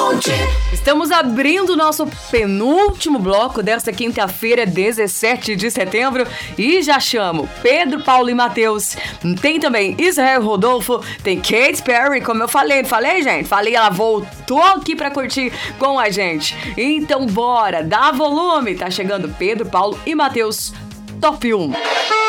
Estamos abrindo o nosso penúltimo bloco desta quinta-feira, 17 de setembro, e já chamo Pedro, Paulo e Matheus. Tem também Israel Rodolfo, tem Katy Perry, como eu falei, gente? Falei, ela voltou aqui pra curtir com a gente. Então bora, dá volume, tá chegando Pedro, Paulo e Matheus, Top 1.